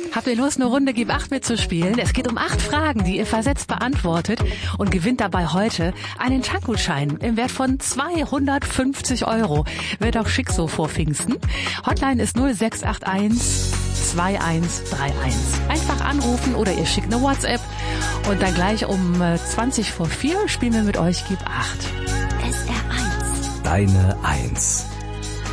Habt ihr Lust, eine Runde Gib Acht mitzuspielen? Es geht um 8 Fragen, die ihr versetzt beantwortet und gewinnt dabei heute einen Tankgutschein im Wert von 250 €. Wird auch schick so vor Pfingsten. Hotline ist 0681 2131. Einfach anrufen oder ihr schickt eine WhatsApp und dann gleich um 20 vor 4 spielen wir mit euch Gib Acht. SR1. Deine 1.